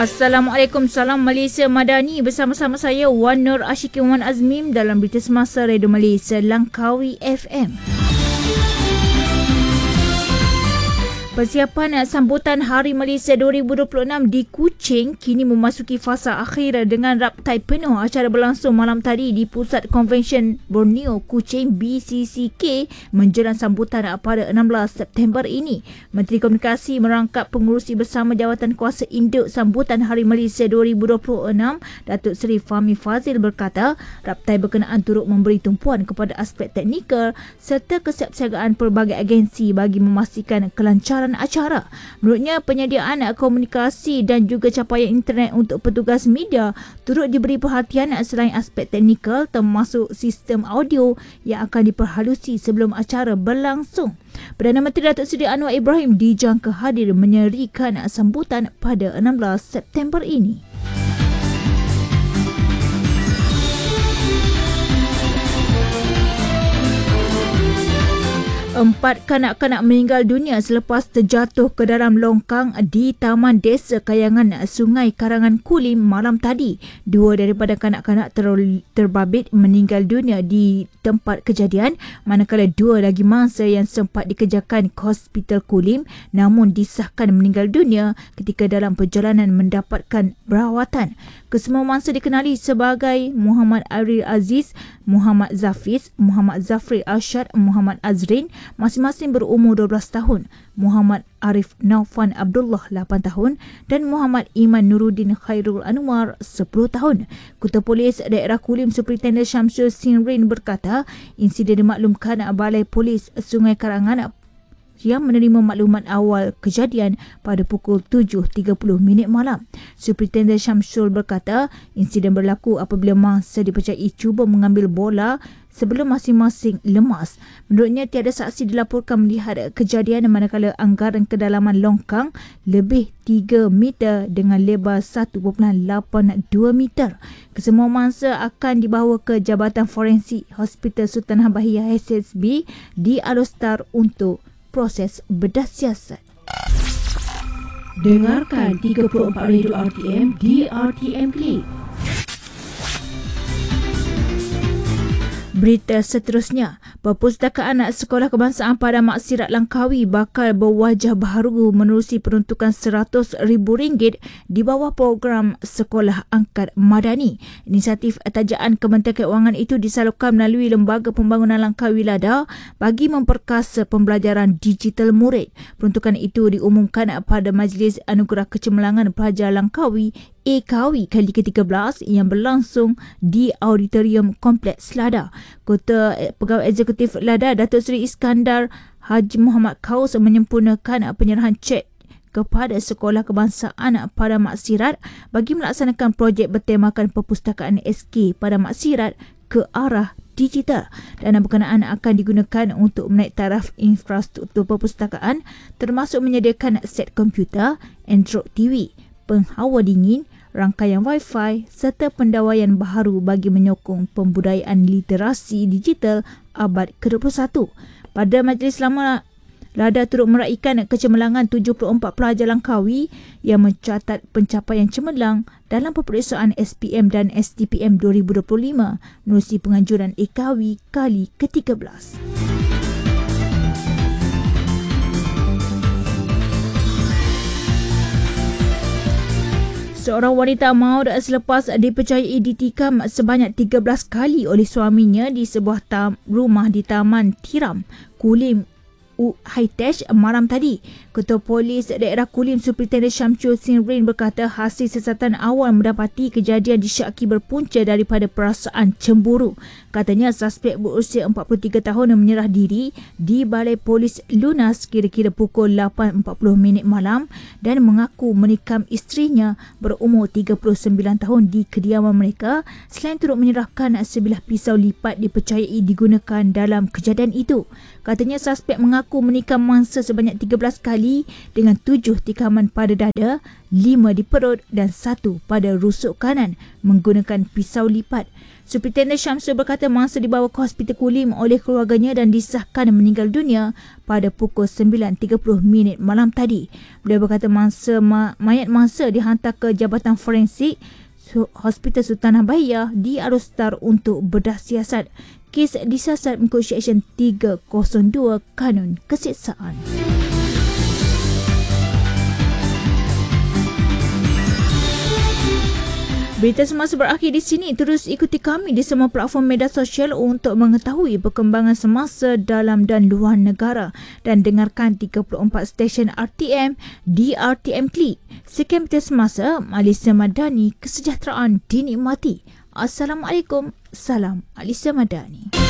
Assalamualaikum, salam Malaysia Madani. Bersama-sama saya Wan Nur Ashikin Wan Azmim dalam Berita Semasa Radio Malaysia Langkawi FM. Persiapan sambutan Hari Malaysia 2026 di Kuching kini memasuki fasa akhir dengan raptai penuh. Acara berlangsung malam tadi di Pusat Konvensyen Borneo Kuching BCCK menjelang sambutan pada 16 September ini. Menteri Komunikasi merangkap pengurusi bersama Jawatan Kuasa Induk Sambutan Hari Malaysia 2026, Datuk Seri Fahmi Fazil berkata, raptai berkenaan turut memberi tumpuan kepada aspek teknikal serta kesiapsiagaan pelbagai agensi bagi memastikan kelancaran acara. Menurutnya, penyediaan komunikasi dan juga capaian internet untuk petugas media turut diberi perhatian selain aspek teknikal termasuk sistem audio yang akan diperhalusi sebelum acara berlangsung. Perdana Menteri Datuk Seri Anwar Ibrahim dijangka hadir menyerikan sambutan pada 16 September ini. 4 kanak-kanak meninggal dunia selepas terjatuh ke dalam longkang di Taman Desa Kayangan Sungai Karangan Kulim malam tadi. 2 daripada kanak-kanak terbabit meninggal dunia di tempat kejadian, manakala 2 lagi mangsa yang sempat dikejarkan ke Hospital Kulim namun disahkan meninggal dunia ketika dalam perjalanan mendapatkan perawatan. Kesemua mangsa dikenali sebagai Muhammad Aril Aziz, Muhammad Zafiz, Muhammad Zafri Arshad, Muhammad Azrin, masing-masing berumur 12 tahun. Muhammad Arif Naufan Abdullah 8 tahun dan Muhammad Iman Nuruddin Khairul Anwar 10 tahun. Ketua Polis Daerah Kulim Superintendent Syamsul Sinrin berkata, insiden dimaklumkan Balai Polis Sungai Karangan yang menerima maklumat awal kejadian pada pukul 7.30 malam. Superintendent Syamsul berkata, insiden berlaku apabila mangsa dipercayai cuba mengambil bola sebelum masing-masing lemas. Menurutnya, tiada saksi dilaporkan melihat kejadian manakala anggaran kedalaman longkang lebih 3 meter dengan lebar 1.82 meter. Kesemua mangsa akan dibawa ke Jabatan Forensik Hospital Sultan Habahiyah SSB di Alostar untuk proses bedah siasat. Dengarkan 34 Radio RTM di RTM Klik. Berita seterusnya, Perpustakaan Sekolah Kebangsaan Padang Maksirat Langkawi bakal berwajah baharu menerusi peruntukan RM100,000 di bawah program Sekolah Angkat Madani. Inisiatif tajaan Kementerian Keuangan itu disalurkan melalui Lembaga Pembangunan Langkawi LADA bagi memperkasa pembelajaran digital murid. Peruntukan itu diumumkan pada Majlis Anugerah Kecemerlangan Pelajar Langkawi AKAWI kali ke-13 yang berlangsung di Auditorium Kompleks LADA. Ketua Pegawai Eksekutif LADA Datuk Seri Iskandar Haji Muhammad Kaus menyempurnakan penyerahan cek kepada Sekolah Kebangsaan Padang Maksirat bagi melaksanakan projek bertemakan Perpustakaan SK Padang Maksirat ke arah digital. Dana berkenaan akan digunakan untuk menaik taraf infrastruktur perpustakaan termasuk menyediakan set komputer, Android TV, penghawa dingin, rangkaian Wi-Fi serta pendawaian baharu bagi menyokong pembudayaan literasi digital abad ke-21. Pada majlis lama, LADA turut meraihkan kecemerlangan 74 pelajar Langkawi yang mencatat pencapaian cemerlang dalam peperiksaan SPM dan STPM 2025 menerusi penganjuran AKAWI kali ke-13. Seorang wanita maut selepas dipercayai ditikam sebanyak 13 kali oleh suaminya di sebuah rumah di Taman Tiram, Kulim Hightech malam tadi. Ketua Polis Daerah Kulim Superintendent Syamsul Sinrin berkata hasil siasatan awal mendapati kejadian disyaki berpunca daripada perasaan cemburu. Katanya suspek berusia 43 tahun yang menyerah diri di Balai Polis Lunas kira-kira pukul 8.40 malam dan mengaku menikam isterinya berumur 39 tahun di kediaman mereka selain turut menyerahkan sebilah pisau lipat dipercayai digunakan dalam kejadian itu. Katanya suspek mengaku menikam mangsa sebanyak 13 kali kali dengan 7 tikaman pada dada, 5 di perut dan 1 pada rusuk kanan menggunakan pisau lipat. Superintendent Syamsul berkata mangsa dibawa ke Hospital Kulim oleh keluarganya dan disahkan meninggal dunia pada pukul 9.30 malam tadi. Beliau berkata mayat mangsa dihantar ke Jabatan Forensik Hospital Sultanah Bahia di Arustar untuk bedah siasat. Kes disiasat mengikut Seksyen 302 Kanun Keseksaan. Berita semasa berakhir di sini. Terus ikuti kami di semua platform media sosial untuk mengetahui perkembangan semasa dalam dan luar negara dan dengarkan 34 stesen RTM di RTM Klik. Sekian berita semasa, Alisa Madani, kesejahteraan dinikmati. Assalamualaikum. Salam Alisa Madani.